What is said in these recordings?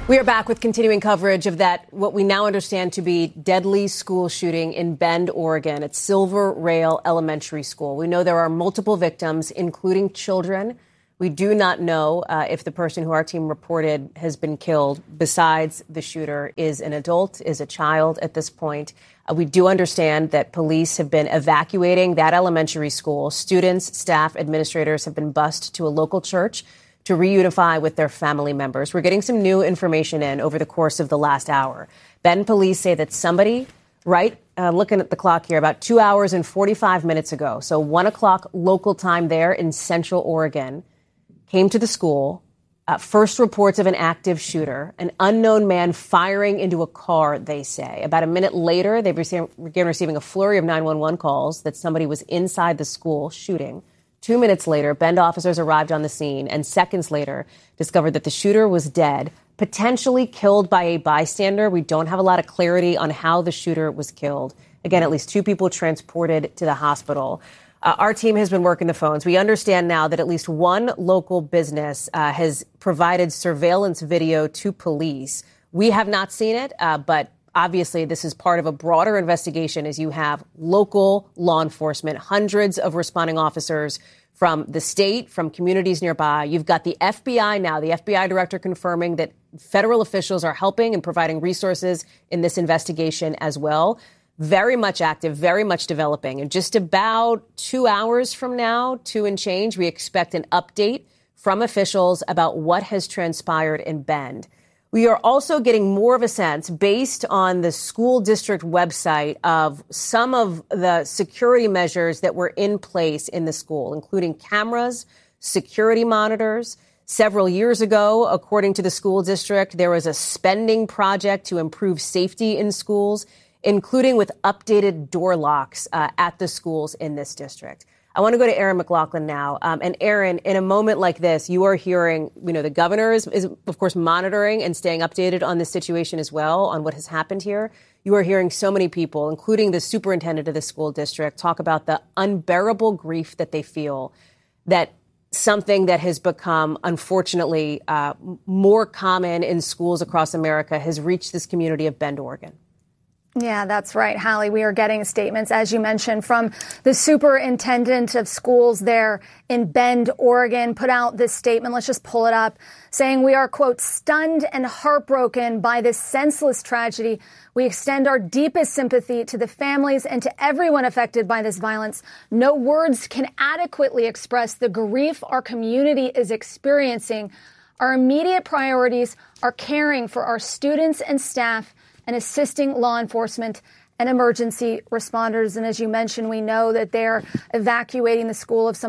We are back with continuing coverage of that, what we now understand to be deadly school shooting in Bend, Oregon, at Silver Rail Elementary School. We know there are multiple victims, including children. We do not know if the person who our team reported has been killed, besides the shooter, is an adult, is a child at this point. We do understand that police have been evacuating that elementary school. Students, staff, administrators have been bused to a local church to reunify with their family members. We're getting some new information in over the course of the last hour. Bend police say that somebody, looking at the clock here, about 2 hours and 45 minutes ago, so 1 o'clock local time there in Central Oregon, came to the school. First reports of an active shooter, an unknown man firing into a car, they say. About a minute later, they began receiving a flurry of 911 calls that somebody was inside the school shooting. 2 minutes later, Bend officers arrived on the scene and seconds later discovered that the shooter was dead, potentially killed by a bystander. We don't have a lot of clarity on how the shooter was killed. Again, at least 2 people transported to the hospital. Our team has been working the phones. We understand now that at least one local business has provided surveillance video to police. We have not seen it, but obviously, this is part of a broader investigation as you have local law enforcement, hundreds of responding officers from the state, from communities nearby. You've got the FBI now, the FBI director confirming that federal officials are helping and providing resources in this investigation as well. Very much active, very much developing. And just about 2 hours from now, 2 and change, we expect an update from officials about what has transpired in Bend. We are also getting more of a sense, based on the school district website, of some of the security measures that were in place in the school, including cameras, security monitors. Several years ago, according to the school district, there was a spending project to improve safety in schools, including with updated door locks at the schools in this district. I want to go to Erin McLaughlin now. And Erin, in a moment like this, you are hearing, the governor is, of course, monitoring and staying updated on this situation as well, on what has happened here. You are hearing so many people, including the superintendent of the school district, talk about the unbearable grief that they feel, that something that has become, unfortunately, more common in schools across America has reached this community of Bend, Oregon. Yeah, that's right, Hallie. We are getting statements, as you mentioned, from the superintendent of schools there in Bend, Oregon, put out this statement. Let's just pull it up, saying we are, quote, stunned and heartbroken by this senseless tragedy. We extend our deepest sympathy to the families and to everyone affected by this violence. No words can adequately express the grief our community is experiencing. Our immediate priorities are caring for our students and staff and assisting law enforcement and emergency responders. And as you mentioned, we know that they're evacuating the school of some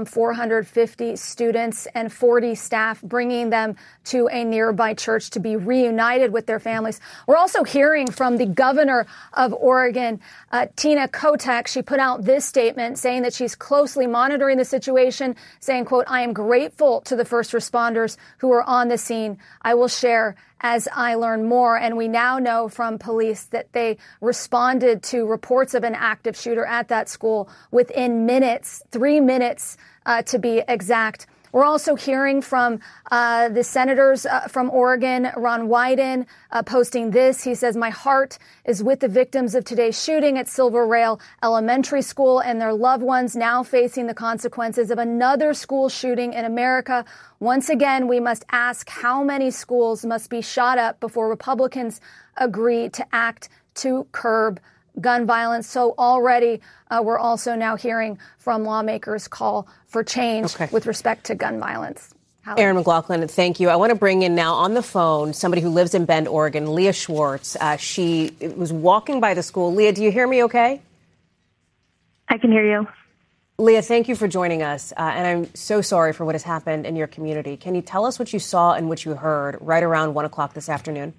450 students and 40 staff, bringing them to a nearby church to be reunited with their families. We're also hearing from the governor of Oregon, Tina Kotek. She put out this statement saying that she's closely monitoring the situation, saying, quote, I am grateful to the first responders who are on the scene. I will share as I learn more. And we now know from police that they responded to reports of an active shooter at that school within minutes, 3 minutes to be exact. We're also hearing from the senators from Oregon, Ron Wyden, posting this. He says, my heart is with the victims of today's shooting at Silver Rail Elementary School and their loved ones now facing the consequences of another school shooting in America. Once again, we must ask how many schools must be shot up before Republicans agree to act to curb gun violence. So already we're also now hearing from lawmakers call for change with respect to gun violence. Erin McLaughlin, thank you. I want to bring in now on the phone somebody who lives in Bend, Oregon, Leah Schwartz. She was walking by the school. Leah, do you hear me okay? I can hear you. Leah, thank you for joining us. And I'm so sorry for what has happened in your community. Can you tell us what you saw and what you heard right around 1 o'clock this afternoon?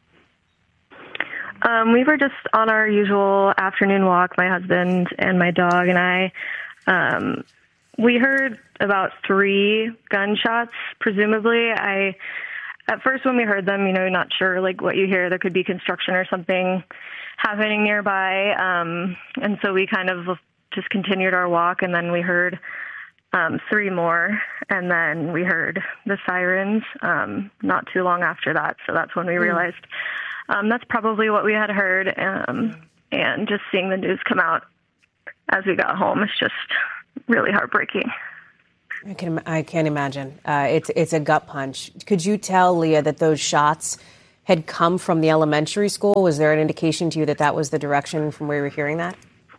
We were just on our usual afternoon walk, my husband and my dog and I. We heard about 3 gunshots, presumably. At first when we heard them, not sure what you hear. There could be construction or something happening nearby. And so we kind of just continued our walk, and then we heard three more, and then we heard the sirens not too long after that. So that's when we realized that's probably what we had heard. And just seeing the news come out as we got home is just really heartbreaking. I can't imagine. It's a gut punch. Could you tell, Leah, that those shots had come from the elementary school? Was there an indication to you that that was the direction from where you were hearing that?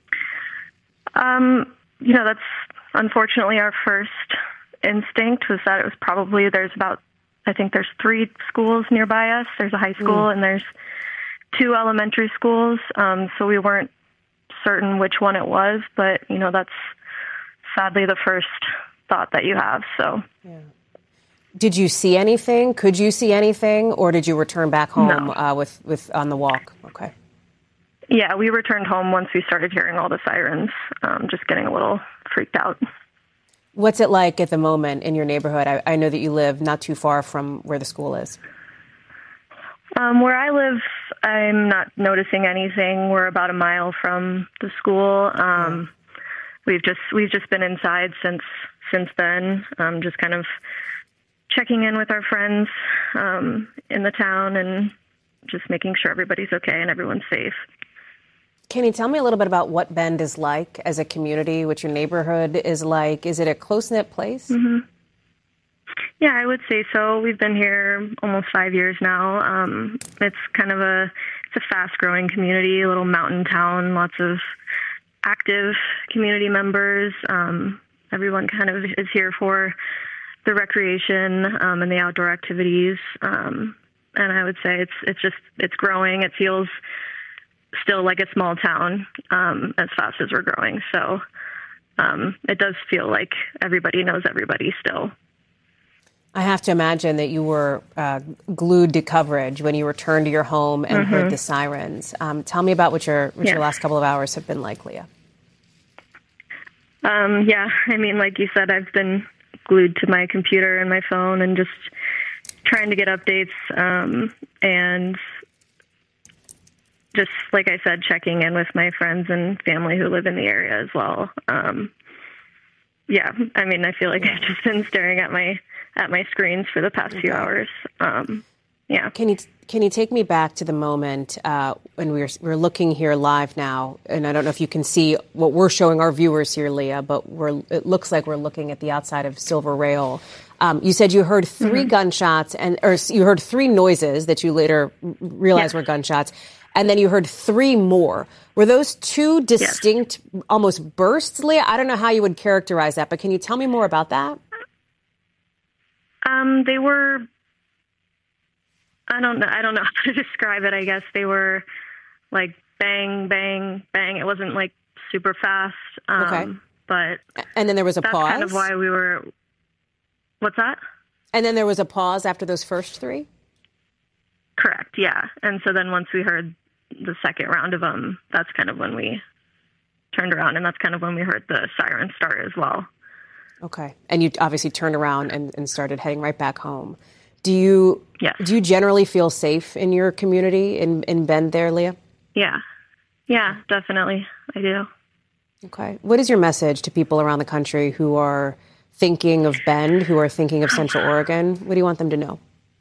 That's unfortunately our first instinct was that it was probably, there's three schools nearby us. There's a high school and there's two elementary schools. So we weren't certain which one it was, but, that's sadly the first thought that you have. So, yeah. Did you see anything? Could you see anything, or did you return back home with on the walk? Okay. Yeah, we returned home once we started hearing all the sirens. Just getting a little freaked out. What's it like at the moment in your neighborhood? I know that you live not too far from where the school is. Where I live, I'm not noticing anything. We're about a mile from the school. We've just been inside since then, just kind of checking in with our friends in the town and just making sure everybody's okay and everyone's safe. Can you tell me a little bit about what Bend is like as a community, what your neighborhood is like? Is it a close-knit place? Mm-hmm. Yeah, I would say so. We've been here almost 5 years now. It's kind of a fast-growing community, a little mountain town, lots of active community members. Everyone kind of is here for the recreation and the outdoor activities. And I would say it's growing. It feels still like a small town as fast as we're growing. So it does feel like everybody knows everybody still. I have to imagine that you were glued to coverage when you returned to your home and heard the sirens. Tell me about what your last couple of hours have been like, Leah. Yeah, I mean, like you said, I've been glued to my computer and my phone and just trying to get updates and just, like I said, checking in with my friends and family who live in the area as well. Yeah, I mean, I feel like I've just been staring at my screens for the past few hours. Yeah. Can you take me back to the moment when we're looking here live now, and I don't know if you can see what we're showing our viewers here, Leah, but it looks like we're looking at the outside of Silver Rail. You said you heard three gunshots, or you heard three noises that you later realized were gunshots, and then you heard three more. Were those two distinct, almost bursts, Leah? I don't know how you would characterize that, but can you tell me more about that? They were, I don't know how to describe it, I guess. They were like bang, bang, bang. It wasn't like super fast. Okay. But and then there was a that's pause? Kind of why we were, what's that? And then there was a pause after those first three? Correct, yeah. And so then once we heard the second round of them, that's kind of when we turned around, and that's kind of when we heard the siren start as well. Okay. And you obviously turned around and started heading right back home. Do you generally feel safe in your community in Bend there, Leah? Yeah. Yeah, definitely. I do. Okay. What is your message to people around the country who are thinking of Bend, who are thinking of Central Oregon? What do you want them to know?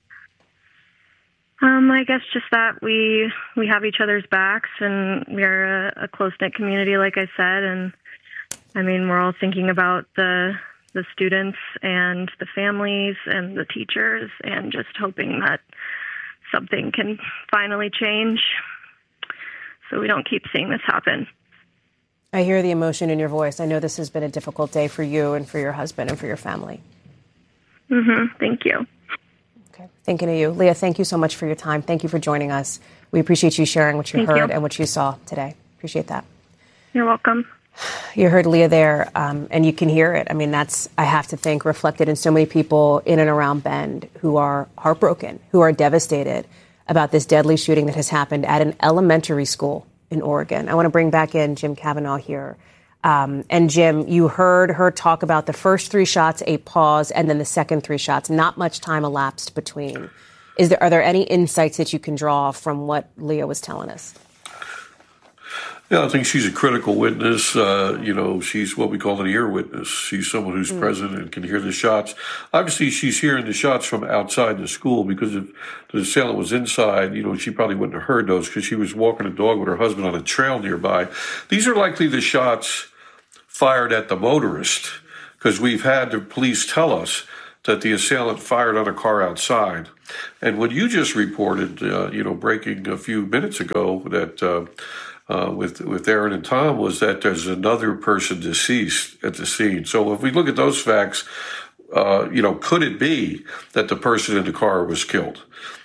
I guess just that we have each other's backs, and we're a close-knit community, like I said, and I mean, we're all thinking about the students and the families and the teachers, and just hoping that something can finally change so we don't keep seeing this happen. I hear the emotion in your voice. I know this has been a difficult day for you and for your husband and for your family. Thank you. Okay. Thinking of you. Leah, thank you so much for your time. Thank you for joining us. We appreciate you sharing what you heard and what you saw today. Appreciate that. You're welcome. You heard Leah there, and you can hear it. I mean, that's, I have to think, reflected in so many people in and around Bend who are heartbroken, who are devastated about this deadly shooting that has happened at an elementary school in Oregon. I want to bring back in Jim Kavanaugh here. And Jim, you heard her talk about the first three shots, a pause, and then the second three shots. Not much time elapsed between. Are there any insights that you can draw from what Leah was telling us? Yeah, I think she's a critical witness. She's what we call an ear witness. She's someone who's present and can hear the shots. Obviously, she's hearing the shots from outside the school, because if the assailant was inside, she probably wouldn't have heard those, because she was walking a dog with her husband on a trail nearby. These are likely the shots fired at the motorist, because we've had the police tell us that the assailant fired on a car outside. And what you just reported, breaking a few minutes ago, that with Aaron and Tom, was that there's another person deceased at the scene. So if we look at those facts, could it be that the person in the car was killed?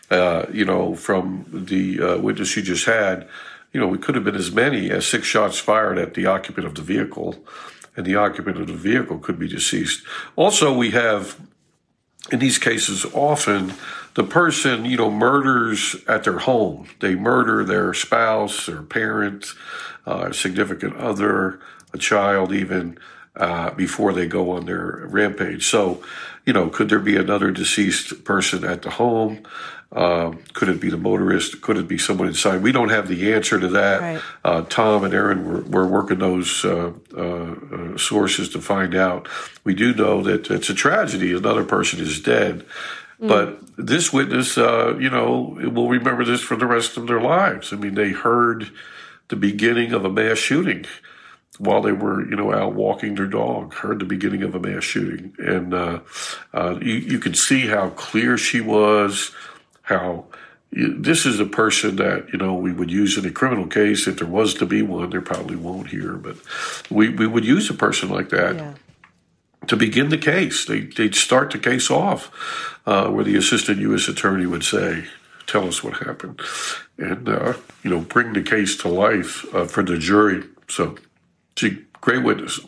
From the witness you just had, it could have been as many as 6 shots fired at the occupant of the vehicle, and the occupant of the vehicle could be deceased. Also, we have, in these cases, often the person, murders at their home. They murder their spouse or parent, significant other, a child even, before they go on their rampage. So, could there be another deceased person at the home? Could it be the motorist? Could it be someone inside? We don't have the answer to that. Right. Tom and Aaron were working those sources to find out. We do know that it's a tragedy. Another person is dead. But this witness, will remember this for the rest of their lives. I mean, they heard the beginning of a mass shooting while they were, out walking their dog, heard the beginning of a mass shooting. And you could see how clear she was, how this is a person that, we would use in a criminal case. If there was to be one, there probably won't here, but we would use a person like that to begin the case. They'd start the case off where the assistant U.S. attorney would say, tell us what happened, and, bring the case to life for the jury. So she's a great witness.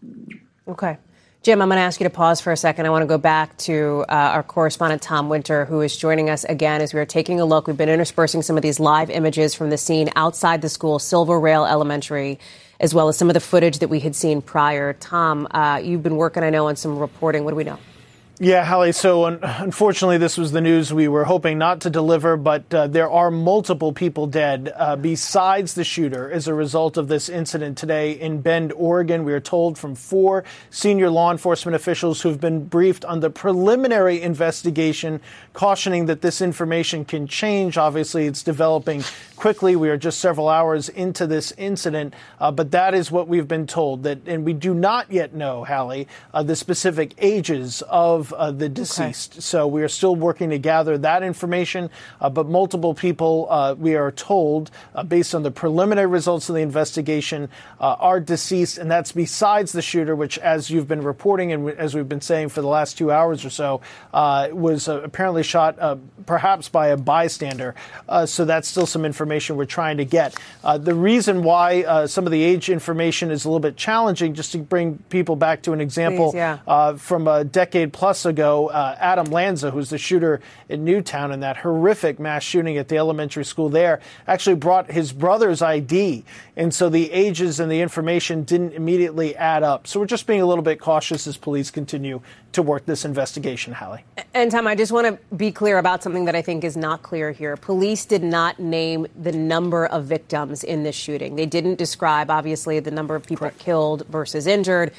Okay. Jim, I'm going to ask you to pause for a second. I want to go back to our correspondent, Tom Winter, who is joining us again as we are taking a look. We've been interspersing some of these live images from the scene outside the school, Silver Rail Elementary, as well as some of the footage that we had seen prior. Tom, you've been working, I know, on some reporting. What do we know? Yeah, Hallie, so unfortunately, this was the news we were hoping not to deliver, but there are multiple people dead besides the shooter as a result of this incident today in Bend, Oregon. We are told from 4 senior law enforcement officials who've been briefed on the preliminary investigation, cautioning that this information can change. Obviously, it's developing quickly. We are just several hours into this incident, but that is what we've been told. And we do not yet know, Hallie, the specific ages of the deceased. Okay. So we are still working to gather that information, but multiple people, we are told, based on the preliminary results of the investigation, are deceased, and that's besides the shooter, which, as you've been reporting and as we've been saying for the last 2 hours or so, was apparently shot perhaps by a bystander. So that's still some information we're trying to get. The reason why some of the age information is a little bit challenging, just to bring people back to an example, from a decade plus ago, Adam Lanza, who's the shooter in Newtown in that horrific mass shooting at the elementary school there, actually brought his brother's ID. And so the ages and the information didn't immediately add up. So we're just being a little bit cautious as police continue to work this investigation, Hallie. And Tom, I just want to be clear about something that I think is not clear here. Police did not name the number of victims in this shooting. They didn't describe, obviously, the number of people killed versus injured.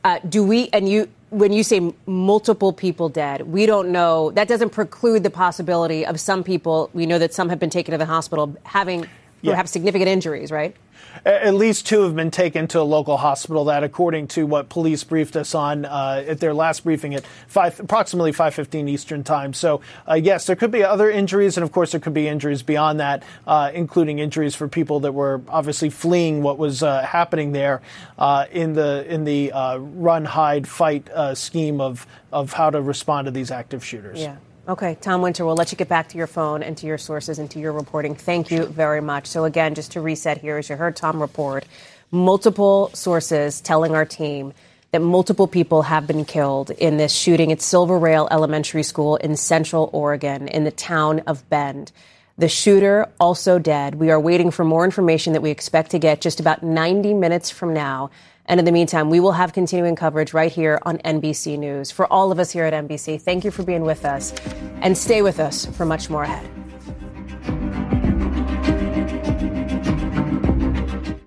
When you say multiple people dead, we don't know. That doesn't preclude the possibility of some people. We know that some have been taken to the hospital having perhaps significant injuries, right? At least 2 have been taken to a local hospital. That, according to what police briefed us on at their last briefing at approximately 5:15 Eastern time. So, yes, there could be other injuries, and of course there could be injuries beyond that, including injuries for people that were obviously fleeing what was happening there in the run, hide, fight scheme of how to respond to these active shooters. Yeah. Okay, Tom Winter, we'll let you get back to your phone and to your sources and to your reporting. Thank you very much. So again, just to reset here, as you heard Tom report, multiple sources telling our team that multiple people have been killed in this shooting at Silver Rail Elementary School in Central Oregon in the town of Bend. The shooter also dead. We are waiting for more information that we expect to get just about 90 minutes from now. And in the meantime, we will have continuing coverage right here on NBC News. For all of us here at NBC, thank you for being with us, and stay with us for much more ahead.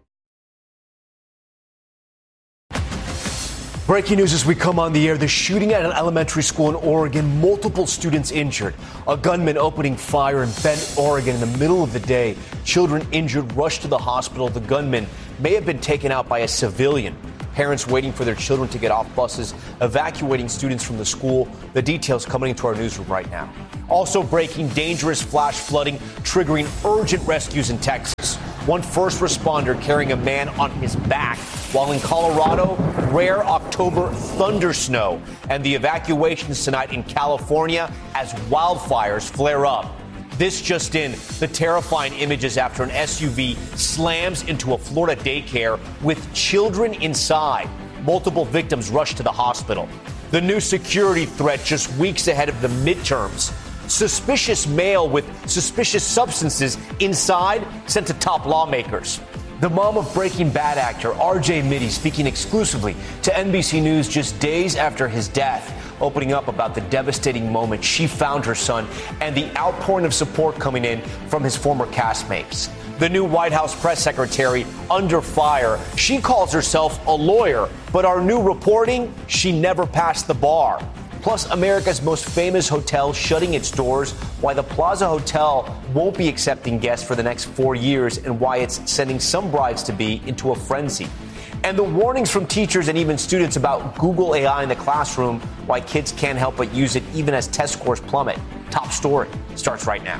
Breaking news as we come on the air. The shooting at an elementary school in Oregon, multiple students injured. A gunman opening fire in Bend, Oregon in the middle of the day. Children injured, rushed to the hospital. The gunman may have been taken out by a civilian. Parents waiting for their children to get off buses, evacuating students from the school. The details coming into our newsroom right now. Also breaking, dangerous flash flooding, triggering urgent rescues in Texas. One first responder carrying a man on his back, while in Colorado, rare October thunder snow, and the evacuations tonight in California as wildfires flare up. This just in, the terrifying images after an SUV slams into a Florida daycare with children inside. Multiple victims rushed to the hospital. The new security threat just weeks ahead of the midterms. Suspicious mail with suspicious substances inside sent to top lawmakers. The mom of Breaking Bad actor R.J. Mitte speaking exclusively to NBC News just days after his death, opening up about the devastating moment she found her son and the outpouring of support coming in from his former castmates. The new White House press secretary under fire. She calls herself a lawyer, but our new reporting, she never passed the bar. Plus, America's most famous hotel shutting its doors, why the Plaza Hotel won't be accepting guests for the next 4 years, and why it's sending some brides-to-be into a frenzy. And the warnings from teachers and even students about Google AI in the classroom, why kids can't help but use it even as test scores plummet. Top story starts right now.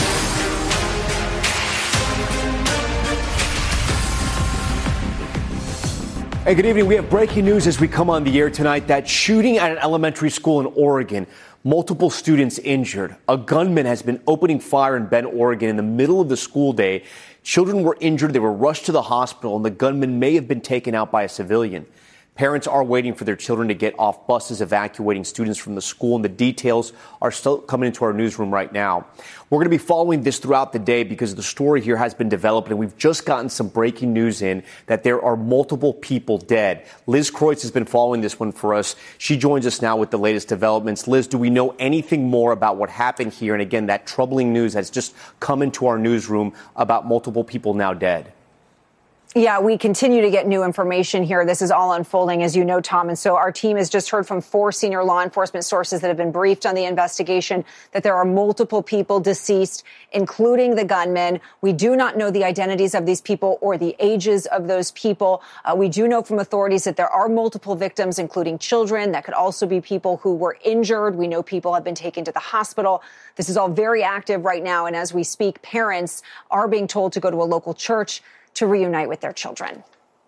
Hey, good evening. We have breaking news as we come on the air tonight. That shooting at an elementary school in Oregon, multiple students injured. A gunman has been opening fire in Bend, Oregon in the middle of the school day. Children were injured. They were rushed to the hospital, and the gunman may have been taken out by a civilian. Parents are waiting for their children to get off buses, evacuating students from the school, and the details are still coming into our newsroom right now. We're going to be following this throughout the day because the story here has been developed, and we've just gotten some breaking news in that there are multiple people dead. Liz Kreutz has been following this one for us. She joins us now with the latest developments. Liz, do we know anything more about what happened here? And again, that troubling news has just come into our newsroom about multiple people now dead. Yeah, we continue to get new information here. This is all unfolding, as you know, Tom. And so our team has just heard from 4 senior law enforcement sources that have been briefed on the investigation that there are multiple people deceased, including the gunman. We do not know the identities of these people or the ages of those people. We do know from authorities that there are multiple victims, including children. That could also be people who were injured. We know people have been taken to the hospital. This is all very active right now. And as we speak, parents are being told to go to a local church to reunite with their children.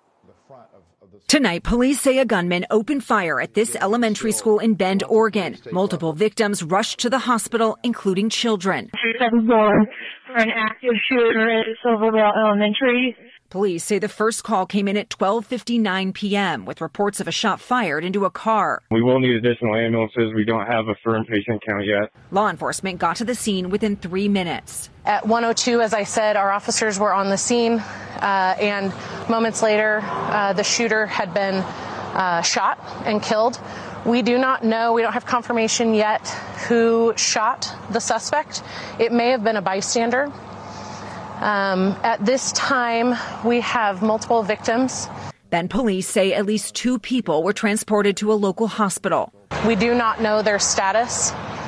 Tonight, police say a gunman opened fire at this elementary school in Bend, Oregon. Multiple victims rushed to the hospital, including children. 374 for an active shooter at Silverville Elementary. Police say the first call came in at 12:59 p.m. with reports of a shot fired into a car. We will need additional ambulances. We don't have a firm patient count yet. Law enforcement got to the scene within 3 minutes. At 1:02, as I said, our officers were on the scene, and moments later, the shooter had been shot and killed. We do not know, we don't have confirmation yet who shot the suspect. It may have been a bystander. At this time, we have multiple victims. Then police say at least 2 people were transported to a local hospital. We do not know their status.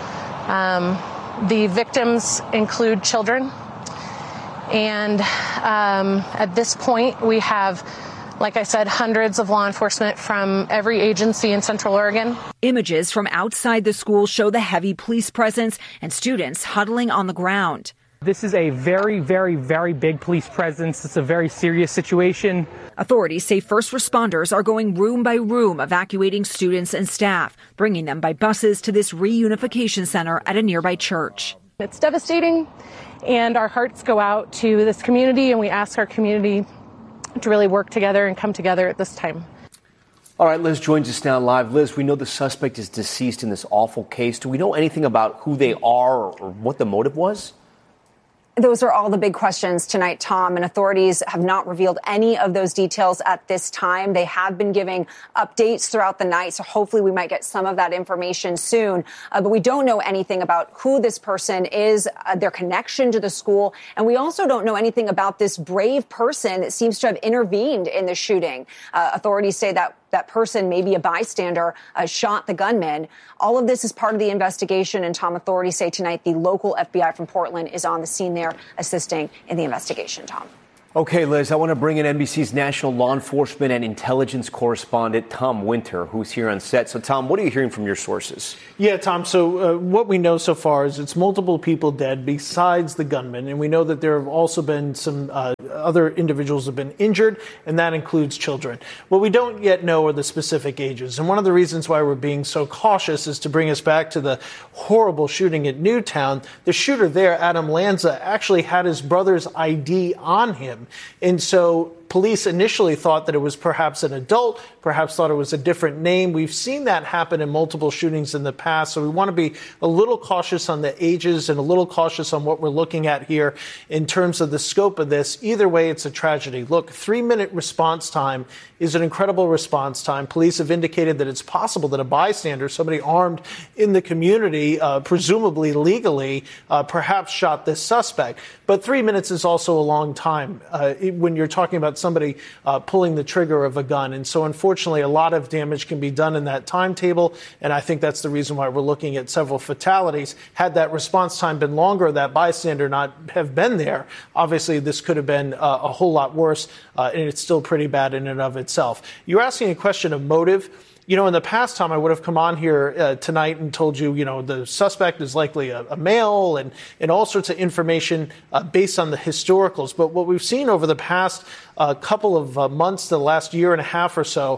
The victims include children. And at this point, we have, like I said, hundreds of law enforcement from every agency in Central Oregon. Images from outside the school show the heavy police presence and students huddling on the ground. This is a very, very, very big police presence. It's a very serious situation. Authorities say first responders are going room by room, evacuating students and staff, bringing them by buses to this reunification center at a nearby church. It's devastating, and our hearts go out to this community, and we ask our community to really work together and come together at this time. All right, Liz joins us now live. Liz, we know the suspect is deceased in this awful case. Do we know anything about who they are or what the motive was? Those are all the big questions tonight, Tom, and authorities have not revealed any of those details at this time. They have been giving updates throughout the night, so hopefully we might get some of that information soon. But we don't know anything about who this person is, their connection to the school, and we also don't know anything about this brave person that seems to have intervened in the shooting. Authorities say that that person, maybe a bystander, shot the gunman. All of this is part of the investigation. And Tom, authorities say tonight the local FBI from Portland is on the scene there assisting in the investigation. Tom. Okay, Liz, I want to bring in NBC's national law enforcement and intelligence correspondent, Tom Winter, who's here on set. So, Tom, what are you hearing from your sources? Yeah, Tom, so what we know so far is it's multiple people dead besides the gunman, and we know that there have also been some other individuals have been injured, and that includes children. What we don't yet know are the specific ages, and one of the reasons why we're being so cautious is to bring us back to the horrible shooting at Newtown. The shooter there, Adam Lanza, actually had his brother's ID on him. And so police initially thought that it was perhaps an adult, perhaps thought it was a different name. We've seen that happen in multiple shootings in the past, so we want to be a little cautious on the ages and a little cautious on what we're looking at here in terms of the scope of this. Either way, it's a tragedy. Look, 3-minute response time is an incredible response time. Police have indicated that it's possible that a bystander, somebody armed in the community, presumably legally, perhaps shot this suspect. But 3 minutes is also a long time when you're talking about somebody pulling the trigger of a gun. And so, unfortunately, a lot of damage can be done in that timetable. And I think that's the reason why we're looking at several fatalities. Had that response time been longer, that bystander not have been there, obviously this could have been a whole lot worse. And it's still pretty bad in and of itself. You're asking a question of motive. You know, in the past, Tom, I would have come on here tonight and told you, you know, the suspect is likely a male and all sorts of information based on the historicals. But what we've seen over the past couple of months, the last year and a half or so,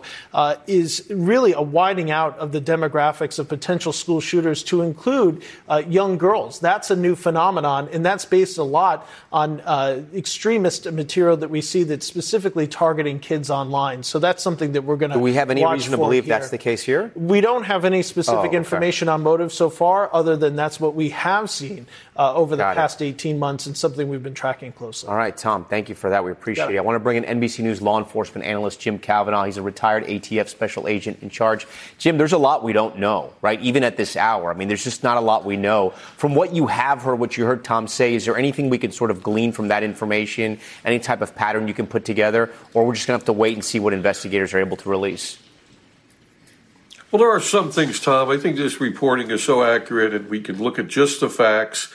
is really a widening out of the demographics of potential school shooters to include young girls. That's a new phenomenon, and that's based a lot on extremist material that we see that's specifically targeting kids online. So that's something that we're going to watch. Do we have any reason to believe that's the case here? We don't have any specific information on motive so far, other than that's what we have seen over the past 18 months and something we've been tracking closely. All right, Tom, thank you for that. We appreciate it. I want to bring in NBC News law enforcement analyst Jim Kavanaugh. He's a retired ATF special agent in charge. Jim, there's a lot we don't know, right? Even at this hour. I mean, there's just not a lot we know. From what you have heard, what you heard Tom say, is there anything we can sort of glean from that information, any type of pattern you can put together, or we're just going to have to wait and see what investigators are able to release? Well, there are some things, Tom. I think this reporting is so accurate, and we can look at just the facts.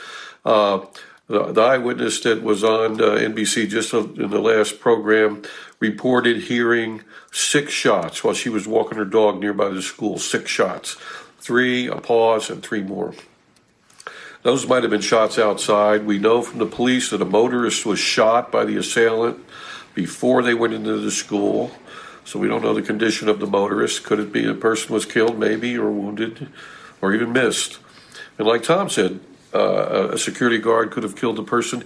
The eyewitness that was on NBC just in the last program reported hearing 6 shots while she was walking her dog nearby the school. 6 shots. 3, a pause, and 3 more. Those might have been shots outside. We know from the police that a motorist was shot by the assailant before they went into the school. So we don't know the condition of the motorist. Could it be a person was killed, maybe, or wounded, or even missed? And like Tom said, a security guard could have killed the person.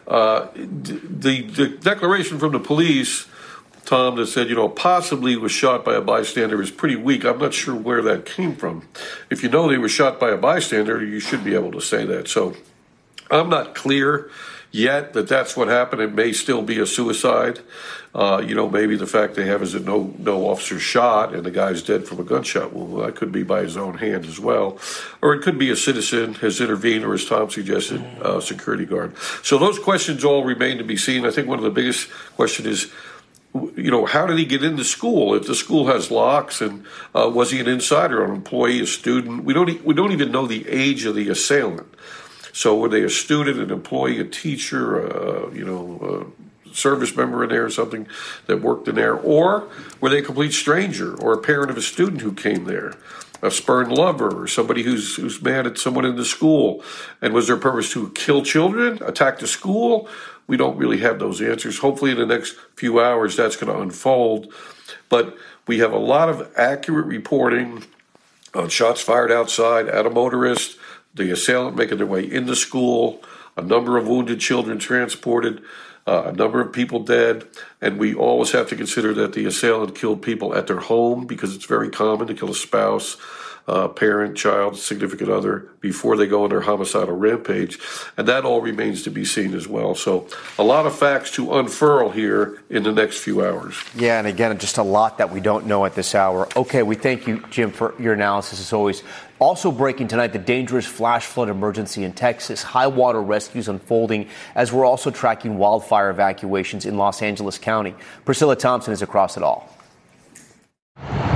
The declaration from the police, Tom, that said, possibly was shot by a bystander is pretty weak. I'm not sure where that came from. If you know they were shot by a bystander, you should be able to say that. So I'm not clear yet that that's what happened. It may still be a suicide. Maybe the fact they have is that no officer shot and the guy's dead from a gunshot wound. Well, that could be by his own hand as well. Or it could be a citizen has intervened, or as Tom suggested, a security guard. So those questions all remain to be seen. I think one of the biggest questions is, how did he get into school? If the school has locks, and was he an insider, an employee, a student? We don't even know the age of the assailant. So were they a student, an employee, a teacher, a service member in there or something that worked in there? Or were they a complete stranger or a parent of a student who came there, a spurned lover, or somebody who's mad at someone in the school? And was their purpose to kill children, attack the school? We don't really have those answers. Hopefully in the next few hours that's going to unfold. But we have a lot of accurate reporting on shots fired outside at a motorist, the assailant making their way into school, a number of wounded children transported, a number of people dead. And we always have to consider that the assailant killed people at their home, because it's very common to kill a spouse, parent, child, significant other before they go on their homicidal rampage. And that all remains to be seen as well. So a lot of facts to unfurl here in the next few hours. Yeah, and again, just a lot that we don't know at this hour. Okay, we thank you, Jim, for your analysis as always. Also breaking tonight, the dangerous flash flood emergency in Texas. High water rescues unfolding as we're also tracking wildfire evacuations in Los Angeles County. Priscilla Thompson is across it all.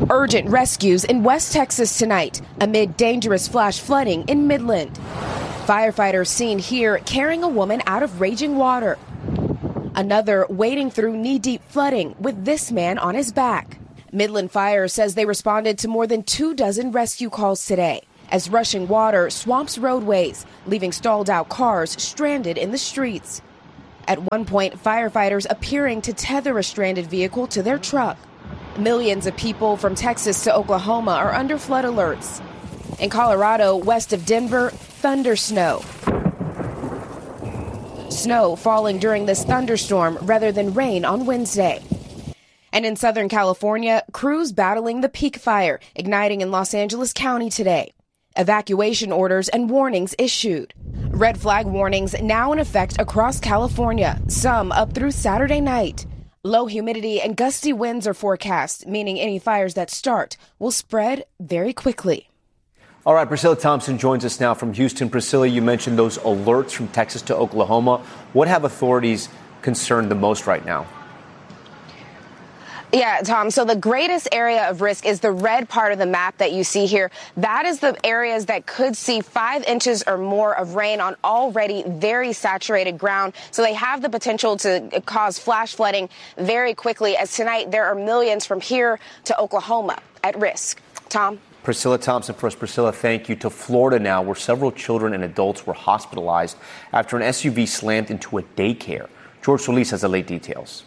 Urgent rescues in West Texas tonight amid dangerous flash flooding in Midland. Firefighters seen here carrying a woman out of raging water. Another wading through knee-deep flooding with this man on his back. Midland Fire says they responded to more than 24 rescue calls today as rushing water swamps roadways, leaving stalled-out cars stranded in the streets. At one point, firefighters appearing to tether a stranded vehicle to their truck. Millions of people from Texas to Oklahoma are under flood alerts. In Colorado, west of Denver, thunder snow. Snow falling during this thunderstorm rather than rain on Wednesday. And in Southern California, crews battling the Peak Fire, igniting in Los Angeles County today. Evacuation orders and warnings issued. Red flag warnings now in effect across California, some up through Saturday night. Low humidity and gusty winds are forecast, meaning any fires that start will spread very quickly. All right, Priscilla Thompson joins us now from Houston. Priscilla, you mentioned those alerts from Texas to Oklahoma. What have authorities concerned the most right now? Yeah, Tom. So the greatest area of risk is the red part of the map that you see here. That is the areas that could see 5 inches or more of rain on already very saturated ground. So they have the potential to cause flash flooding very quickly, as tonight there are millions from here to Oklahoma at risk. Tom? Priscilla Thompson for us. Priscilla, thank you. To Florida now, where several children and adults were hospitalized after an SUV slammed into a daycare. George Solis has the late details.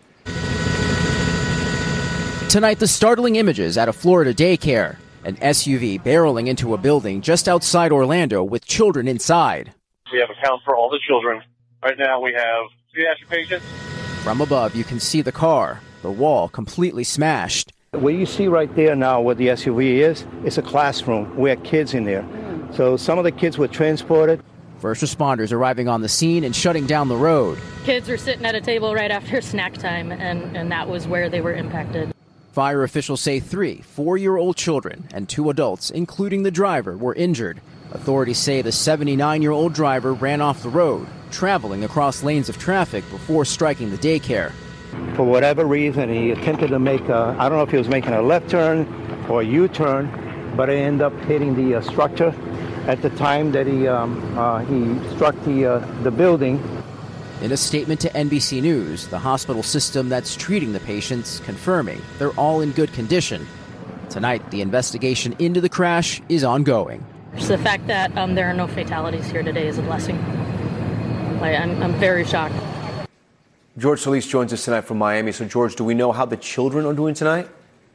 Tonight, the startling images at a Florida daycare. An SUV barreling into a building just outside Orlando with children inside. We have a count for all the children. Right now we have pediatric patients. From above, you can see the car, the wall completely smashed. What you see right there now where the SUV is, it's a classroom. We had kids in there. So some of the kids were transported. First responders arriving on the scene and shutting down the road. Kids were sitting at a table right after snack time, and that was where they were impacted. Fire officials say 3 4-year-old children and 2 adults, including the driver, were injured. Authorities say the 79-year-old driver ran off the road, traveling across lanes of traffic before striking the daycare. For whatever reason, he attempted to make I don't know if he was making a left turn or a U-turn, but it ended up hitting the structure at the time that he struck the building. In a statement to NBC News, the hospital system that's treating the patients confirming they're all in good condition. Tonight, the investigation into the crash is ongoing. Just the fact that there are no fatalities here today is a blessing. I'm very shocked. George Solis joins us tonight from Miami. So, George, do we know how the children are doing tonight?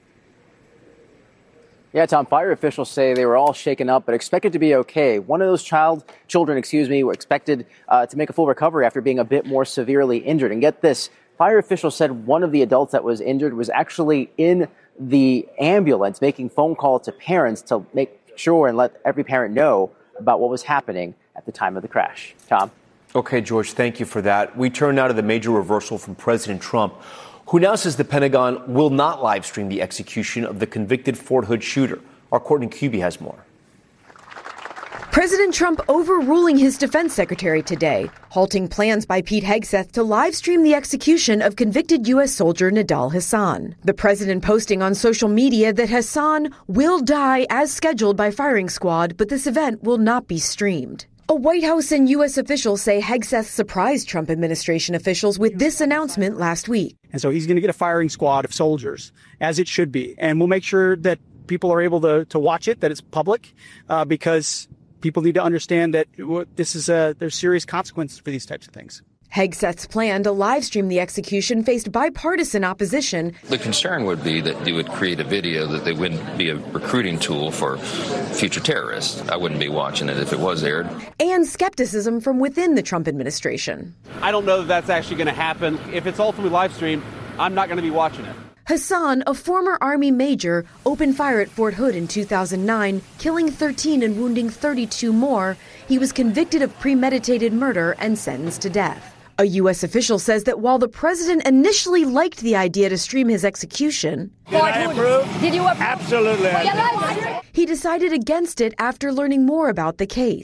Yeah, Tom, fire officials say they were all shaken up but expected to be okay. One of those children were expected to make a full recovery after being a bit more severely injured. And get this, fire officials said one of the adults that was injured was actually in the ambulance making phone calls to parents to make sure and let every parent know about what was happening at the time of the crash. Tom? Okay, George, thank you for that. We turn now to the major reversal from President Trump, who now says the Pentagon will not live stream the execution of the convicted Fort Hood shooter. Our Courtney Kuby has more. President Trump overruling his defense secretary today, halting plans by Pete Hegseth to live stream the execution of convicted U.S. soldier Nidal Hasan. The president posting on social media that Hasan will die as scheduled by firing squad, but this event will not be streamed. A White House and U.S. officials say Hegseth surprised Trump administration officials with this announcement last week. And so he's going to get a firing squad of soldiers, as it should be. And we'll make sure that people are able to watch it, that it's public, because people need to understand that this is there's serious consequences for these types of things. Hegseth's plan to live stream the execution faced bipartisan opposition. The concern would be that you would create a video that they wouldn't be a recruiting tool for future terrorists. I wouldn't be watching it if it was aired. And skepticism from within the Trump administration. I don't know that that's actually going to happen. If it's ultimately live streamed, I'm not going to be watching it. Hasan, a former Army major, opened fire at Fort Hood in 2009, killing 13 and wounding 32 more. He was convicted of premeditated murder and sentenced to death. A U.S. official says that while the president initially liked the idea to stream his execution, Did I approve? Did you approve? Absolutely. He decided against it after learning more about the case.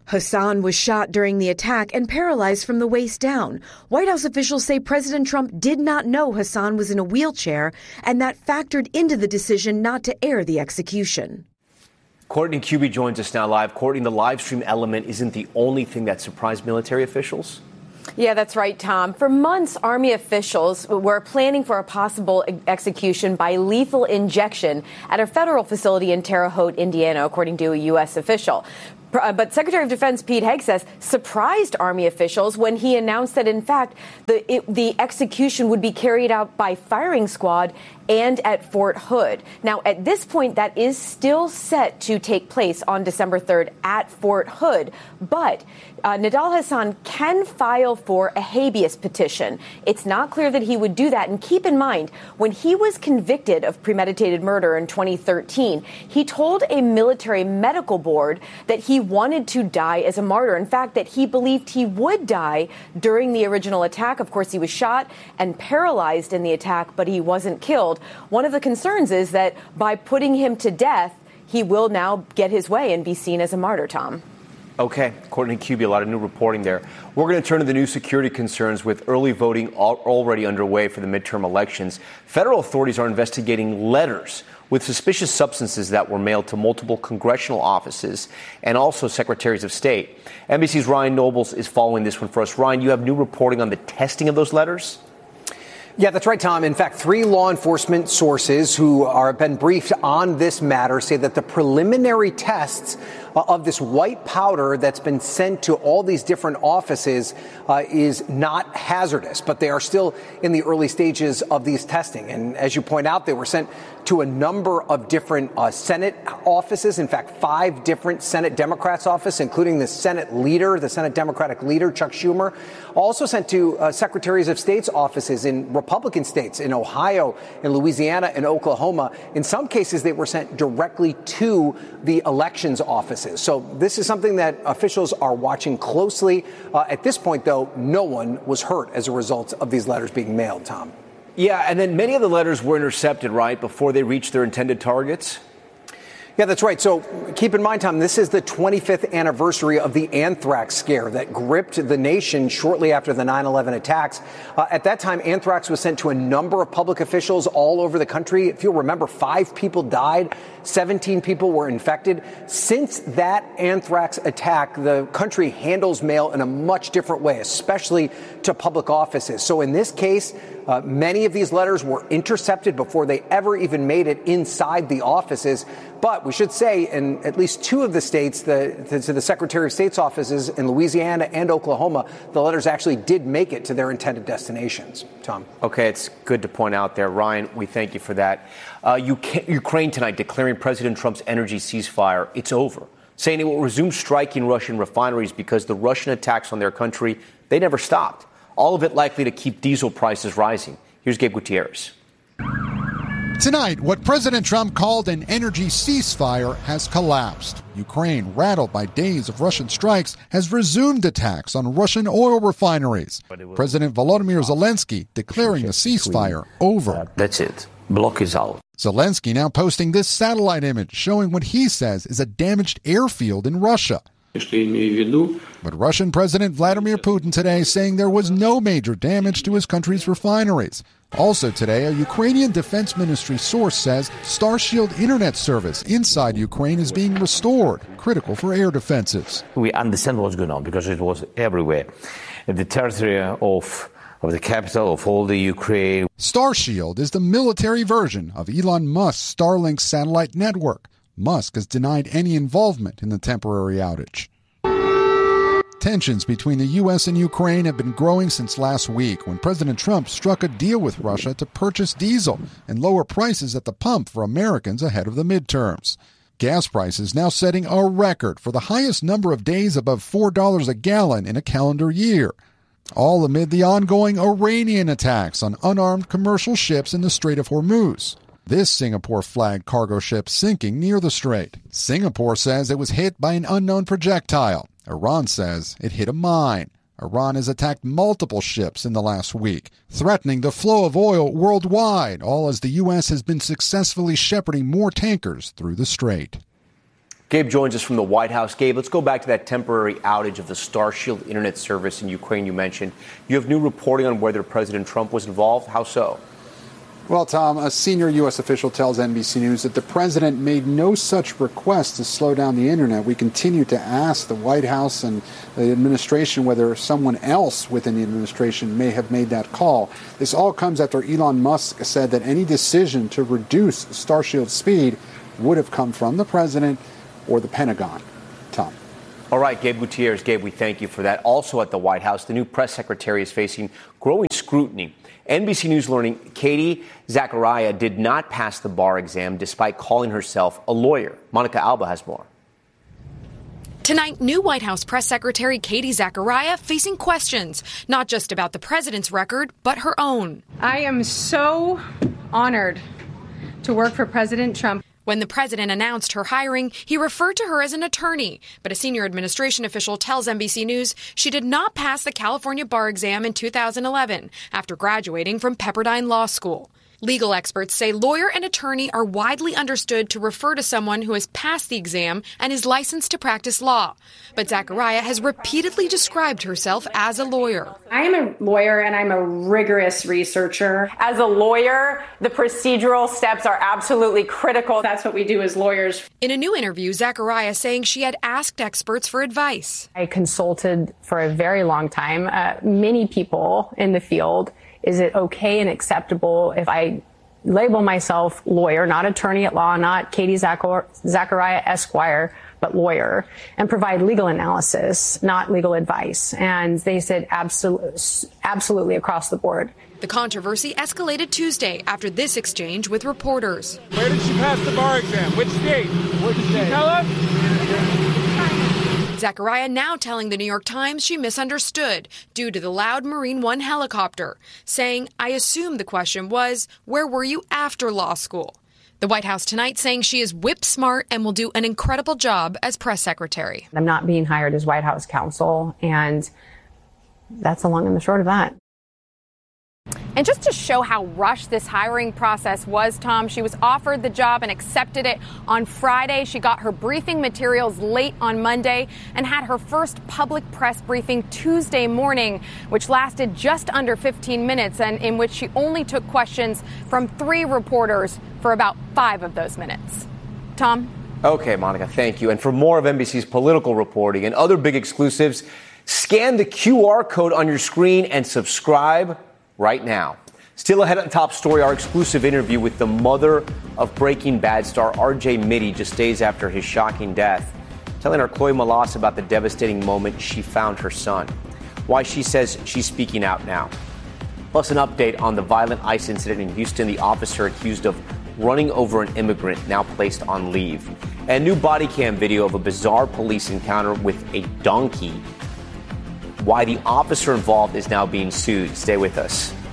Hassan was shot during the attack and paralyzed from the waist down. White House officials say President Trump did not know Hassan was in a wheelchair, and that factored into the decision not to air the execution. Courtney Kube joins us now live. Courtney, the live stream element isn't the only thing that surprised military officials. Yeah, that's right, Tom. For months, Army officials were planning for a possible execution by lethal injection at a federal facility in Terre Haute, Indiana, according to a U.S. official. But Secretary of Defense Pete Hegseth surprised Army officials when he announced that, in fact, the execution would be carried out by firing squad and at Fort Hood. Now, at this point, that is still set to take place on December 3rd at Fort Hood. But Nidal Hasan can file for a habeas petition. It's not clear that he would do that. And keep in mind, when he was convicted of premeditated murder in 2013, he told a military medical board that he wanted to die as a martyr. In fact, that he believed he would die during the original attack. Of course, he was shot and paralyzed in the attack, but he wasn't killed. One of the concerns is that by putting him to death, he will now get his way and be seen as a martyr, Tom. Okay, Courtney Kube, a lot of new reporting there. We're going to turn to the new security concerns with early voting already underway for the midterm elections. Federal authorities are investigating letters with suspicious substances that were mailed to multiple congressional offices and also secretaries of state. NBC's Ryan Nobles is following this one for us. Ryan, you have new reporting on the testing of those letters? Yeah, that's right, Tom. In fact, 3 law enforcement sources who have been briefed on this matter say that the preliminary tests of this white powder that's been sent to all these different offices is not hazardous, but they are still in the early stages of these testing. And as you point out, they were sent to a number of different Senate offices. In fact, 5 different Senate Democrats' offices, including the Senate leader, the Senate Democratic leader, Chuck Schumer. Also sent to secretaries of state's offices in Republican states, in Ohio, in Louisiana, and Oklahoma. In some cases, they were sent directly to the elections offices. So this is something that officials are watching closely. At this point, though, no one was hurt as a result of these letters being mailed, Tom. Yeah, and then many of the letters were intercepted, right, before they reached their intended targets? Yeah, that's right. So keep in mind, Tom, this is the 25th anniversary of the anthrax scare that gripped the nation shortly after the 9/11 attacks. At that time, anthrax was sent to a number of public officials all over the country. If you'll remember, 5 people died, 17 people were infected. Since that anthrax attack, the country handles mail in a much different way, especially to public offices. So in this case, many of these letters were intercepted before they ever even made it inside the offices. But we should say in at least 2 of the states, to the Secretary of State's offices in Louisiana and Oklahoma, the letters actually did make it to their intended destinations. Tom. Okay, it's good to point out there. Ryan, we thank you for that. Ukraine tonight declaring President Trump's energy ceasefire. It's over, saying it will resume striking Russian refineries because the Russian attacks on their country, they never stopped. All of it likely to keep diesel prices rising. Here's Gabe Gutierrez. Tonight, what President Trump called an energy ceasefire has collapsed. Ukraine, rattled by days of Russian strikes, has resumed attacks on Russian oil refineries. President Volodymyr Zelensky declaring the ceasefire over. That's it. Block is out. Zelensky now posting this satellite image showing what he says is a damaged airfield in Russia. But Russian President Vladimir Putin today saying there was no major damage to his country's refineries. Also today, a Ukrainian Defense Ministry source says Starshield internet service inside Ukraine is being restored, critical for air defenses. We understand what's going on because it was everywhere. In the territory of the capital of all the Ukraine. Starshield is the military version of Elon Musk's Starlink satellite network. Musk has denied any involvement in the temporary outage. Tensions between the U.S. and Ukraine have been growing since last week when President Trump struck a deal with Russia to purchase diesel and lower prices at the pump for Americans ahead of the midterms. Gas prices now setting a record for the highest number of days above $4 a gallon in a calendar year. All amid the ongoing Iranian attacks on unarmed commercial ships in the Strait of Hormuz. This Singapore-flagged cargo ship sinking near the strait. Singapore says it was hit by an unknown projectile. Iran says it hit a mine. Iran has attacked multiple ships in the last week, threatening the flow of oil worldwide, all as the U.S. has been successfully shepherding more tankers through the strait. Gabe joins us from the White House. Gabe, let's go back to that temporary outage of the Starshield internet service in Ukraine you mentioned. You have new reporting on whether President Trump was involved. How so? Well, Tom, a senior U.S. official tells NBC News that the president made no such request to slow down the internet. We continue to ask the White House and the administration whether someone else within the administration may have made that call. This all comes after Elon Musk said that any decision to reduce Starshield speed would have come from the president or the Pentagon. Tom. All right, Gabe Gutierrez. Gabe, we thank you for that. Also at the White House, the new press secretary is facing growing scrutiny. NBC News learning Katie Zachariah did not pass the bar exam despite calling herself a lawyer. Monica Alba has more. Tonight, new White House press secretary Katie Zachariah facing questions, not just about the president's record, but her own. I am so honored to work for President Trump. When the president announced her hiring, he referred to her as an attorney, but a senior administration official tells NBC News she did not pass the California bar exam in 2011 after graduating from Pepperdine Law School. Legal experts say lawyer and attorney are widely understood to refer to someone who has passed the exam and is licensed to practice law. But Zachariah has repeatedly described herself as a lawyer. I am a lawyer and I'm a rigorous researcher. As a lawyer, the procedural steps are absolutely critical. That's what we do as lawyers. In a new interview, Zachariah saying she had asked experts for advice. I consulted for a very long time, many people in the field. Is it okay and acceptable if I label myself lawyer, not attorney at law, not Katie Zachariah Esquire, but lawyer, and provide legal analysis, not legal advice? And they said absolutely across the board. The controversy escalated Tuesday after this exchange with reporters. Where did she pass the bar exam? Which state? What did she tell us? Zachariah now telling the New York Times she misunderstood due to the loud Marine One helicopter, saying, I assume the question was, where were you after law school? The White House tonight saying she is whip smart and will do an incredible job as press secretary. I'm not being hired as White House counsel, and that's the long and the short of that. And just to show how rushed this hiring process was, Tom, she was offered the job and accepted it on Friday. She got her briefing materials late on Monday and had her first public press briefing Tuesday morning, which lasted just under 15 minutes and in which she only took questions from 3 reporters for about 5 of those minutes. Tom? Okay, Monica, thank you. And for more of NBC's political reporting and other big exclusives, scan the QR code on your screen and subscribe right now. Still ahead on the top story, our exclusive interview with the mother of Breaking Bad star R.J. Mitte just days after his shocking death, telling our Chloe Malas about the devastating moment she found her son, why she says she's speaking out now. Plus an update on the violent ICE incident in Houston, the officer accused of running over an immigrant now placed on leave, and new body cam video of a bizarre police encounter with a donkey. Why the officer involved is now being sued. Stay with us.